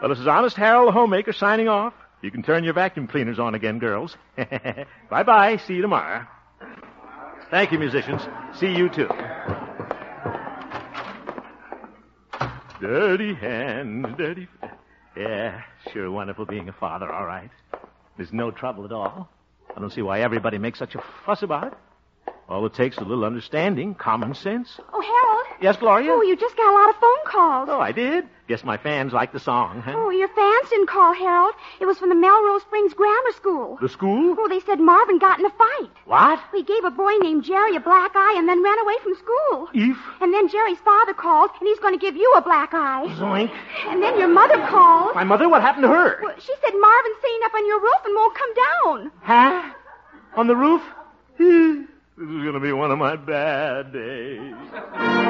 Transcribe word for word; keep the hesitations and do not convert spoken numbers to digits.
Well, this is Honest Harold, the homemaker, signing off. You can turn your vacuum cleaners on again, girls. Bye-bye. See you tomorrow. Thank you, musicians. See you, too. Dirty hands, dirty... Yeah, sure wonderful being a father, all right. There's no trouble at all. I don't see why everybody makes such a fuss about it. All it takes is a little understanding, common sense. Oh, Harold. Yes, Gloria? Oh, you just got a lot of phone calls. Oh, I did? Guess my fans like the song, huh? Oh, your fans didn't call, Harold. It was from the Melrose Springs Grammar School. The school? Oh, they said Marvin got in a fight. What? He gave a boy named Jerry a black eye and then ran away from school. Eve? And then Jerry's father called, and he's going to give you a black eye. Zoink. And then your mother called. My mother? What happened to her? Well, she said Marvin's sitting up on your roof and won't come down. Huh? On the roof? This is going to be one of my bad days.